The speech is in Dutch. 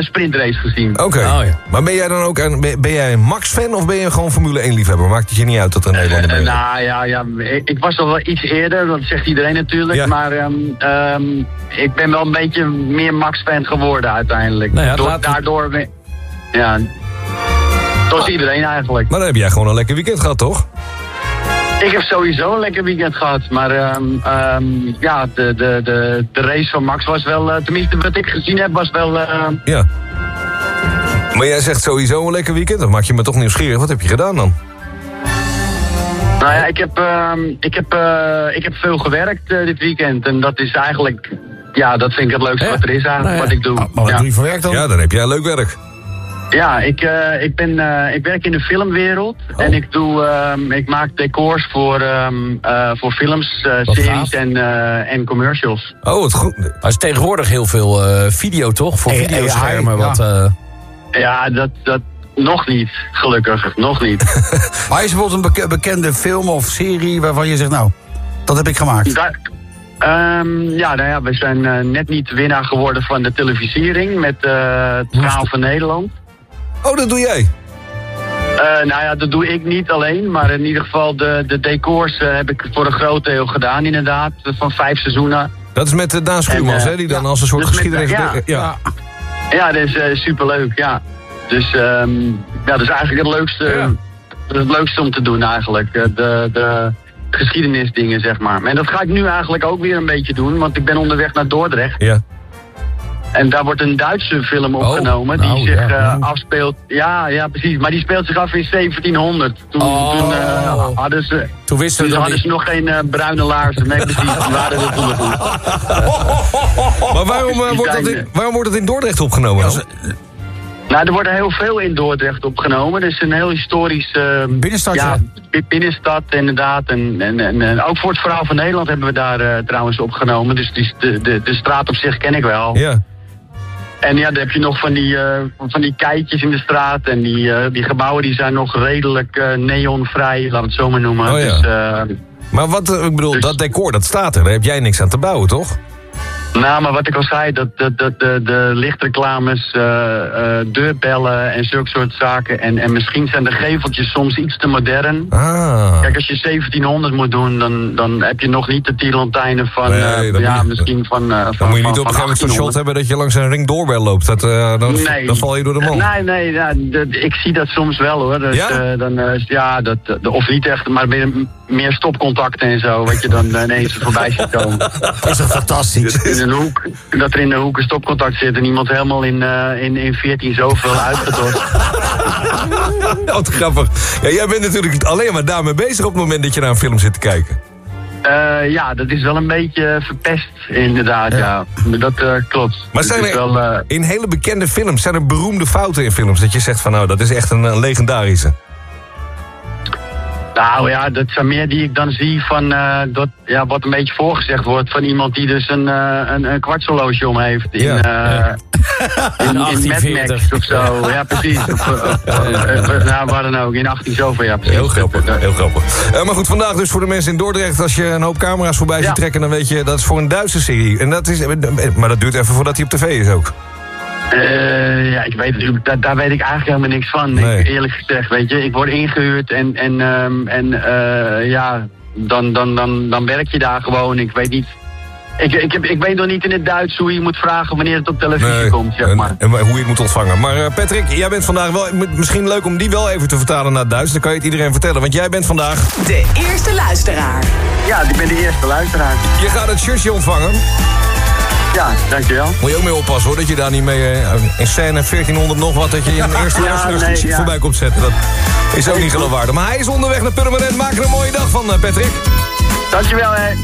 sprintrace gezien. Oké. Oh, ja. Maar ben jij dan ook ben jij een Max-fan of ben je gewoon Formule 1-liefhebber? Maakt het je niet uit dat er Nederlander mee Nou ja, ik was al wel iets eerder, dat zegt iedereen natuurlijk. Ja. Maar ik ben wel een beetje meer Max-fan geworden uiteindelijk. Nou ja, Daardoor, ja, zoals iedereen eigenlijk. Maar dan heb jij gewoon een lekker weekend gehad, toch? Ik heb sowieso een lekker weekend gehad, maar ja, de race van Max was wel, tenminste wat ik gezien heb, was wel... Ja. Maar jij zegt sowieso een lekker weekend, dan maak je me toch nieuwsgierig. Wat heb je gedaan dan? Nou ja, ik heb veel gewerkt dit weekend en dat is eigenlijk, ja, dat vind ik het leukste wat er is eigenlijk, wat ik doe. Maar wat doe je voor werk dan? Ja, dan heb jij leuk werk. Ja, ik werk in de filmwereld en ik maak decors voor films, series en commercials. Oh, wat goed. Er is tegenwoordig heel veel video, toch? Voor videoschermen. Ja, dat nog niet, gelukkig, nog niet. Maar is er bijvoorbeeld een bekende film of serie waarvan je zegt, nou, dat heb ik gemaakt? We zijn net niet winnaar geworden van de televisiering met het verhaal van Nederland. Oh, dat doe jij? Nou ja, dat doe ik niet alleen, maar in ieder geval de decors heb ik voor een groot deel gedaan inderdaad, van 5 seizoenen. Dat is met Daan Schuurmans, hè, die dan als een soort dus geschiedenis... Ja, dat is superleuk, ja. Dus dat is eigenlijk het leukste om te doen eigenlijk, de geschiedenisdingen, zeg maar. En dat ga ik nu eigenlijk ook weer een beetje doen, want ik ben onderweg naar Dordrecht. Ja. En daar wordt een Duitse film opgenomen die zich afspeelt... Ja, precies. Maar die speelt zich af in 1700. Toen hadden ze nog geen bruine laarzen. Nee, precies. Toen waren we toen nog goed. Maar waarom wordt het in Dordrecht opgenomen dan? Nou, er wordt heel veel in Dordrecht opgenomen. Het is een heel historisch... Binnenstad, ja. Binnenstad, inderdaad. En ook voor het verhaal van Nederland hebben we daar trouwens opgenomen. Dus de straat op zich ken ik wel. Ja. En ja, dan heb je nog van die keitjes in de straat. En die gebouwen die zijn nog redelijk neonvrij, laat het zo maar noemen. Oh, ja. Dus, maar ik bedoel, dat decor, dat staat er. Daar heb jij niks aan te bouwen, toch? Nou, maar wat ik al zei, de lichtreclames, deurbellen en zulke soort zaken. En misschien zijn de geveltjes soms iets te modern. Ah. Kijk, als je 1700 moet doen, dan heb je nog niet de tierlantijnen van, misschien van dan moet je niet op een gegeven moment zo'n shot hebben dat je langs een ring doorbel loopt. Dan val je door de man. Nee, ik zie dat soms wel hoor. Dus, ja? Of niet echt, maar meer stopcontacten en zo, wat je dan ineens voorbij ziet komen. Dat is toch fantastisch? Dat er in de hoek een stopcontact zit en iemand helemaal in 14 zoveel uitgedort. Wat grappig. Ja, jij bent natuurlijk alleen maar daarmee bezig op het moment dat je naar een film zit te kijken. Ja, dat is wel een beetje verpest, inderdaad, ja. Dat klopt. Maar zijn er in hele bekende films, zijn er beroemde fouten in films? Dat je zegt van, nou, dat is echt een legendarische. Nou ja, dat zijn meer die ik dan zie van, wat een beetje voorgezegd wordt van iemand die dus een kwartshorloge om heeft in Mad Max of zo. Ja, precies. Waar dan ook, in 18 zoveel, ja, precies. Heel grappig, heel grappig. Maar goed, vandaag dus voor de mensen in Dordrecht, als je een hoop camera's voorbij ziet trekken, dan weet je, dat is voor een Duitse serie. En maar dat duurt even voordat hij op tv is ook. Ja, ik weet het, daar weet ik eigenlijk helemaal niks van. Nee. Eerlijk gezegd, weet je, ik word ingehuurd dan werk je daar gewoon. Ik weet niet. Ik weet nog niet in het Duits hoe je moet vragen wanneer het op televisie komt, zeg maar. En hoe je het moet ontvangen. Maar Patrick, jij bent vandaag wel misschien leuk om die wel even te vertalen naar het Duits. Dan kan je het iedereen vertellen, want jij bent vandaag de eerste luisteraar. Ja, ik ben de eerste luisteraar. Je gaat het shirtje ontvangen. Ja, dankjewel. Moet je ook mee oppassen hoor, dat je daar niet mee in scène 1400 nog wat, dat je in de eerste luisteraars voorbij komt zetten. Dat is ook niet geloofwaardig. Maar hij is onderweg naar Purmerend. Maak er een mooie dag van, Patrick. Dankjewel, hè.